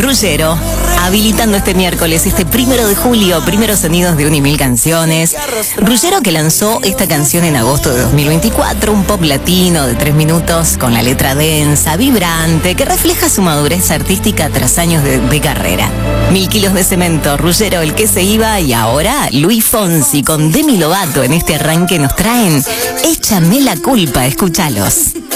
Ruggiero, habilitando este miércoles, este 1 de julio, primeros sonidos de 1.000 canciones. Ruggiero, que lanzó esta canción en agosto de 2024, un pop latino de 3 minutos con la letra densa, vibrante, que refleja su madurez artística tras años de carrera. 1000 kilos de cemento, Ruggiero, el que se iba, y ahora Luis Fonsi con Demi Lovato en este arranque nos traen Échame la culpa, escúchalos.